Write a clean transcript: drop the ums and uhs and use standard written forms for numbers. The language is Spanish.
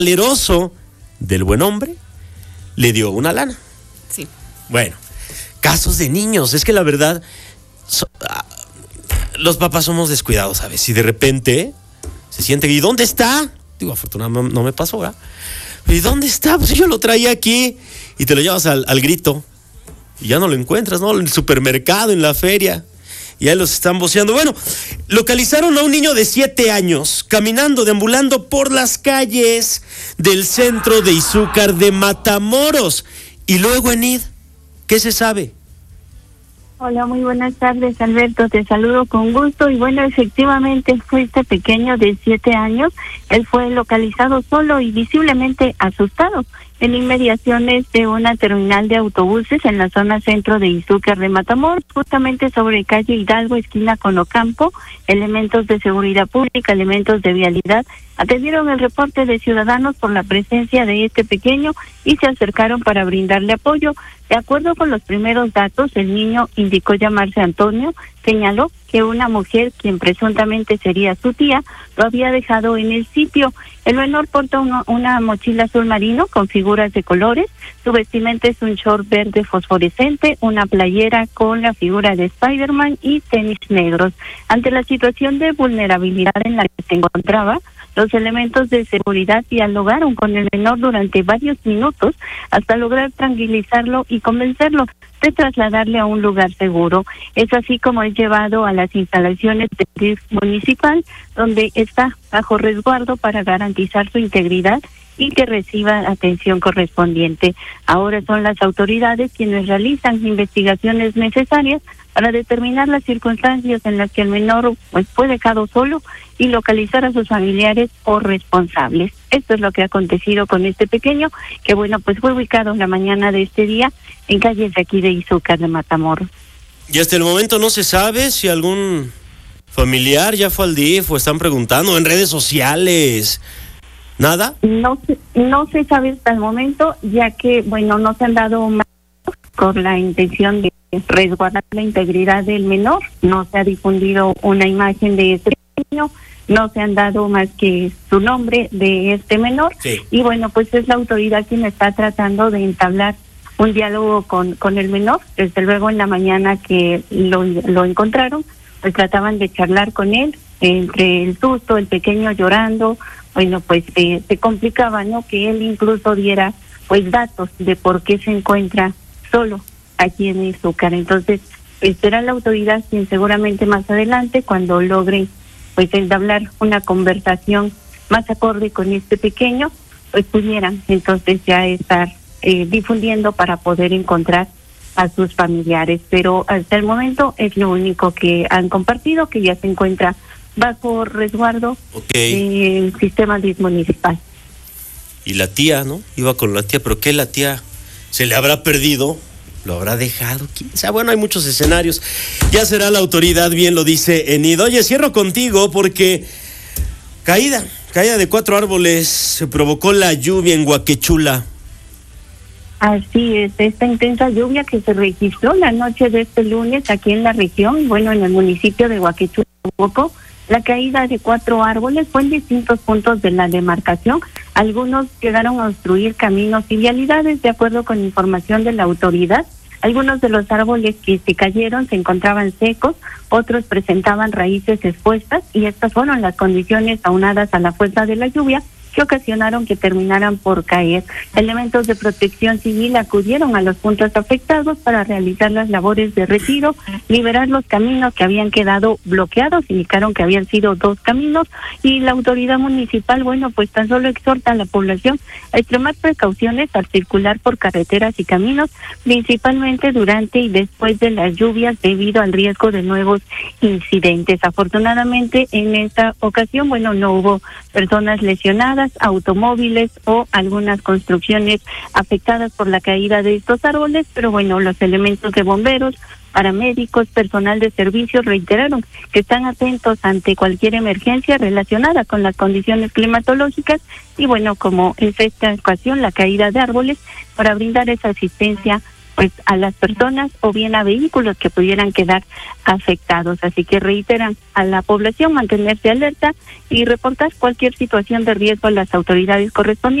valeroso del buen hombre le dio una lana. Sí. Bueno, casos de niños, es que la verdad, los papás somos descuidados, ¿sabes? Y de repente se siente, ¿y dónde está? Digo, afortunadamente no me pasó, ¿verdad? ¿Y dónde está? Pues yo lo traía aquí. Y te lo llevas al grito. Y ya no lo encuentras, ¿no? En el supermercado, en la feria. Y ahí los están voceando. Bueno, localizaron a un niño de 7 años caminando, deambulando por las calles del centro de Izúcar de Matamoros. Y luego, Enid, ¿qué se sabe? Hola, muy buenas tardes, Alberto, te saludo con gusto. Y bueno, efectivamente fue este pequeño de 7 años. Él fue localizado solo y visiblemente asustado en inmediaciones de una terminal de autobuses en la zona centro de Izúcar de Matamoros, justamente sobre calle Hidalgo, esquina con Ocampo. Elementos de seguridad pública, elementos de vialidad, atendieron el reporte de ciudadanos por la presencia de este pequeño y se acercaron para brindarle apoyo. De acuerdo con los primeros datos, el niño indicó llamarse Antonio, señaló que una mujer, quien presuntamente sería su tía, lo había dejado en el sitio. El menor porta una mochila azul marino con figuras de colores, su vestimenta es un short verde fosforescente, una playera con la figura de Spider-Man y tenis negros. Ante la situación de vulnerabilidad en la que se encontraba, los elementos de seguridad dialogaron con el menor durante varios minutos hasta lograr tranquilizarlo y convencerlo de trasladarle a un lugar seguro. Es así como es llevado a las instalaciones del DIF municipal, donde está bajo resguardo para garantizar su integridad y que reciba atención correspondiente. Ahora son las autoridades quienes realizan investigaciones necesarias para determinar las circunstancias en las que el menor fue dejado solo y localizar a sus familiares o responsables. Esto es lo que ha acontecido con este pequeño, que fue ubicado en la mañana de este día en calles de aquí de Izúcar de Matamoros. Y hasta el momento no se sabe si algún familiar ya fue al DIF o están preguntando en redes sociales. ¿Nada? No se sabe hasta el momento, ya que, no se han dado más con la intención de resguardar la integridad del menor. No se ha difundido una imagen de este niño, no se han dado más que su nombre de este menor. Sí. Y es la autoridad quien está tratando de entablar un diálogo con el menor. Desde luego en la mañana que lo encontraron, trataban de charlar con él, entre el susto, el pequeño llorando, se complicaba, ¿no? Que él incluso diera datos de por qué se encuentra solo aquí en Izúcar. Entonces, será la autoridad quien seguramente más adelante, cuando logre entablar una conversación más acorde con este pequeño, pudieran entonces ya estar difundiendo para poder encontrar a sus familiares. Pero hasta el momento es lo único que han compartido, que ya se encuentra bajo resguardo del sistema municipal. Y la tía, ¿no? Iba con la tía, pero ¿qué la tía? ¿Se le habrá perdido? ¿Lo habrá dejado? O sea, hay muchos escenarios. Ya será la autoridad, bien lo dice Enid. Oye, cierro contigo porque caída de 4 árboles se provocó la lluvia en Huaquechula. Así es, esta intensa lluvia que se registró la noche de este lunes aquí en la región, en el municipio de Huaquechula, la caída de 4 árboles fue en distintos puntos de la demarcación. Algunos llegaron a obstruir caminos y vialidades, de acuerdo con información de la autoridad. Algunos de los árboles que se cayeron se encontraban secos, otros presentaban raíces expuestas, y estas fueron las condiciones aunadas a la fuerza de la lluvia que ocasionaron que terminaran por caer. Elementos de protección civil acudieron a los puntos afectados para realizar las labores de retiro, liberar los caminos que habían quedado bloqueados. Indicaron que habían sido 2 caminos, y la autoridad municipal, tan solo exhorta a la población a extremar precauciones al circular por carreteras y caminos, principalmente durante y después de las lluvias, debido al riesgo de nuevos incidentes. Afortunadamente, en esta ocasión, no hubo personas lesionadas, automóviles o algunas construcciones afectadas por la caída de estos árboles, pero los elementos de bomberos, paramédicos, personal de servicios reiteraron que están atentos ante cualquier emergencia relacionada con las condiciones climatológicas y como en esta ocasión la caída de árboles, para brindar esa asistencia pues a las personas o bien a vehículos que pudieran quedar afectados. Así que reiteran a la población mantenerse alerta y reportar cualquier situación de riesgo a las autoridades correspondientes.